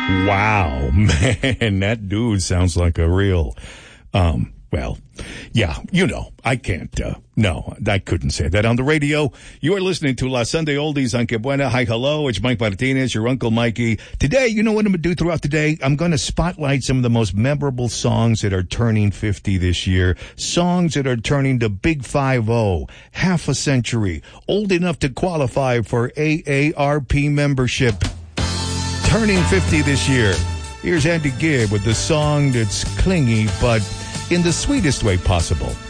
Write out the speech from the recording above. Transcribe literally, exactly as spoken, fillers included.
Wow, man, that dude sounds like a real, um, well, yeah, you know, I can't, uh, no, I couldn't say that on the radio. You are listening to La Sunday Oldies on Que Buena. Hi, hello, it's Mike Martinez, your Uncle Mikey. Today, you know what I'm going to do throughout the day? I'm going to spotlight some of the most memorable songs that are turning fifty this year. Songs that are turning to Big five oh, half a century, old enough to qualify for A A R P membership. Turning fifty this year. Here's Andy Gibb with the song that's clingy, but in the sweetest way possible.